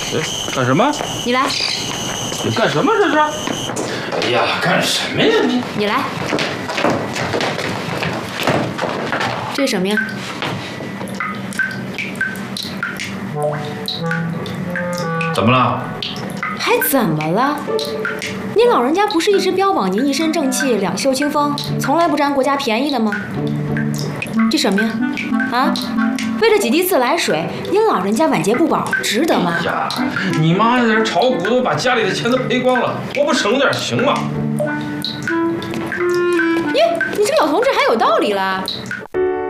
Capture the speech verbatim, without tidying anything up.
哎，干什么？ 你来。 你干什么这是？哎呀，干什么呀你？ 你来。这是什么呀？ 怎么了？ 还怎么了？你老人家不是一直标榜您一身正气、两袖清风，从来不占国家便宜的吗？这什么呀？啊？为了几滴自来水，您老人家晚节不保，值得吗？ 哎呀，你妈在这炒股都把家里的钱都赔光了，我不省点行吗？ 哟，你这个老同志还有道理了。